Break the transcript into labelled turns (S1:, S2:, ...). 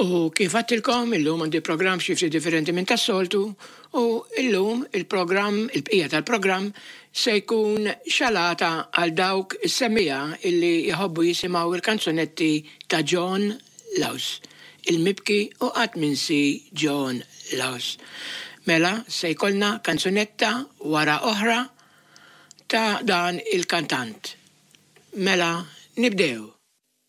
S1: U kif għattilkom, illum għandi program xifti differenti minn tas-soltu, u illum il-program, il-bqija tal-program, se jkun xalata għal dawk is-semmija illi jħobbu jisimaw il-kanzunetti ta' John Laws, il-mibki u għatminsi John Laws. Mela, se jkollna kanzunetta wara oħra ta' dan il-kantant. Mela, nibdew.